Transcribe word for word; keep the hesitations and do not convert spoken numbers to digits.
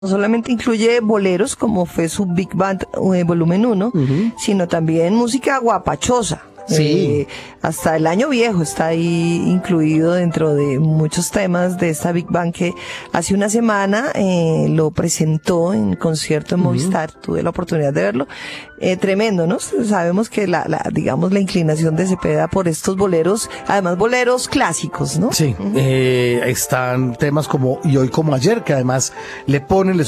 No solamente incluye boleros, como fue su Big Band eh, volumen uno, uh-huh. sino también música guapachosa. Sí. Eh, hasta el año viejo está ahí incluido dentro de muchos temas de esta Big Band que hace una semana eh, lo presentó en concierto en Movistar. Uh-huh. Tuve la oportunidad de verlo. Eh, tremendo, ¿no? Sabemos que la, la, digamos, la inclinación de Cepeda por estos boleros, además boleros clásicos, ¿no? Sí. Uh-huh. eh, están temas como Y hoy como ayer, que además le ponen, le